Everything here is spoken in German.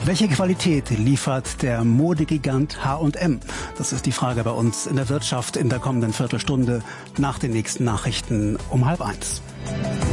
Welche Qualität liefert der Modegigant H&M? Das ist die Frage bei uns in der Wirtschaft in der kommenden Viertelstunde nach den nächsten Nachrichten um 12:30.